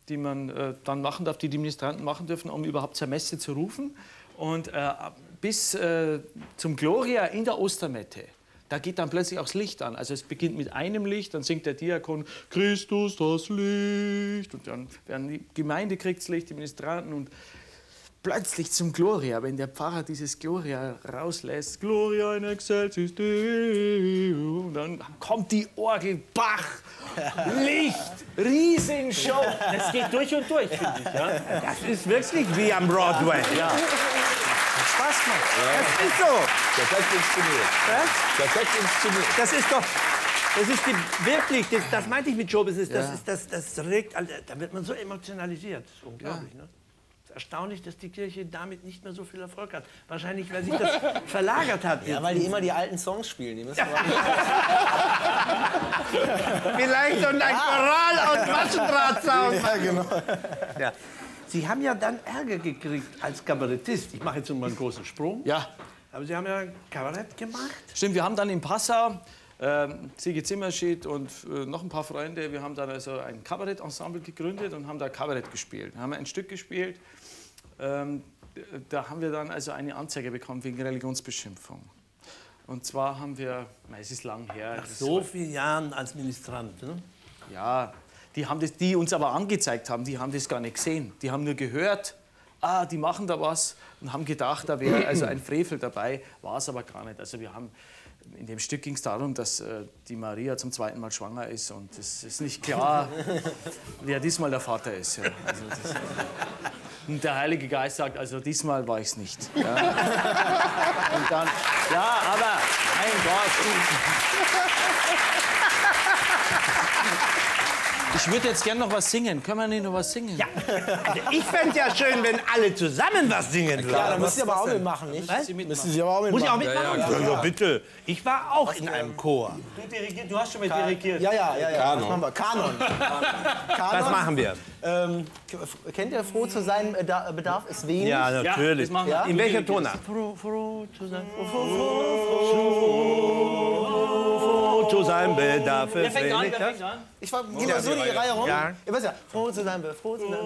die man dann machen darf, die Ministranten machen dürfen, um überhaupt zur Messe zu rufen. Und bis zum Gloria in der Ostermette, da geht dann plötzlich auch das Licht an. Also es beginnt mit einem Licht, dann singt der Diakon Christus das Licht. Und dann werden die Gemeinde kriegt das Licht, die Ministranten. Und plötzlich zum Gloria, wenn der Pfarrer dieses Gloria rauslässt, Gloria in excelsis Deo, und dann kommt die Orgel, Bach, Licht, Riesenshow. Das geht durch und durch, finde ich. Ja? Das ist wirklich wie am Broadway. Ja. Hat Spaß gemacht. Ja. Das ist so. Perfekt inszeniert. Was? Perfekt inszeniert. Das ist doch... Das ist wirklich, das meinte ich mit Showbusiness, das regt, da wird man so emotionalisiert. Das ist unglaublich, ne? Es ist erstaunlich, dass die Kirche damit nicht mehr so viel Erfolg hat. Wahrscheinlich, weil sich das verlagert hat. Ja, weil die immer die alten Songs spielen. Die müssen Vielleicht und ein Choral aus Maschendrahtzaun. Ja, genau. Ja. Sie haben ja dann Ärger gekriegt als Kabarettist. Ich mache jetzt mal einen großen Sprung. Ja. Aber Sie haben ja Kabarett gemacht. Stimmt, wir haben dann in Passau, Sigi Zimmerschied und noch ein paar Freunde, wir haben dann also ein Kabarett-Ensemble gegründet und haben da Kabarett gespielt. Wir haben ein Stück gespielt, da haben wir dann also eine Anzeige bekommen wegen Religionsbeschimpfung. Und zwar haben wir, es ist lang her. Nach so vielen Jahren als Ministrant, ne? Ja, die uns aber angezeigt haben, die haben das gar nicht gesehen. Die haben nur gehört, die machen da was und haben gedacht, da wäre also ein Frevel dabei, war es aber gar nicht. Also wir haben, in dem Stück ging es darum, dass die Maria zum zweiten Mal schwanger ist und es ist nicht klar, wer diesmal der Vater ist. Ja. Also und der Heilige Geist sagt, also diesmal war ich es nicht. Ja. Und dann, ja, aber, mein Gott. Ich würde jetzt gerne noch was singen. Können wir nicht noch was singen? Ja, also ich fände es ja schön, wenn alle zusammen was singen würden. Ja, da müssen Sie aber auch mitmachen, nicht? Was? Müssen Sie aber auch mitmachen. Muss ich auch mitmachen? Ja, bitte. Ich war auch in einem Chor. Du hast schon mit dirigiert. Ja. Kanon. Was machen wir? Kanon. Was machen wir? Kennt ihr Froh zu sein bedarf es wenig? Ja, natürlich. das machen wir. Ja? In welcher Tonart? Froh zu sein. Froh zu sein bedarf es Wer fängt an? wenig. Wer fängt an? Ich gehe so die Reihe rum. Ja. Ihr wisst ja, froh zu sein, froh zu sein.